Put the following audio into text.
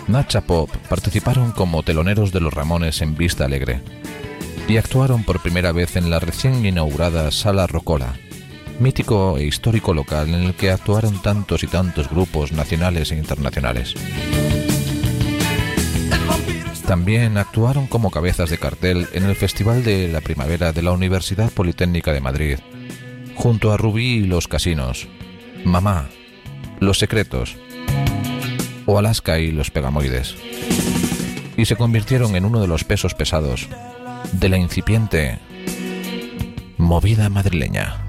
Nacha Pop participaron como teloneros de los Ramones en Vista Alegre y actuaron por primera vez en la recién inaugurada Sala Rocola, mítico e histórico local en el que actuaron tantos y tantos grupos nacionales e internacionales. También actuaron como cabezas de cartel en el Festival de la Primavera de la Universidad Politécnica de Madrid, junto a Rubí y los Casinos, Mamá, Los Secretos o Alaska y los Pegamoides, y se convirtieron en uno de los pesos pesados de la incipiente movida madrileña.